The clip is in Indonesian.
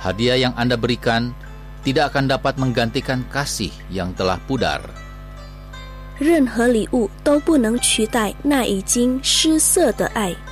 Hadiah yang Anda berikan tidak akan dapat menggantikan kasih yang telah pudar. 任何礼物都不能取代那已经失色的爱。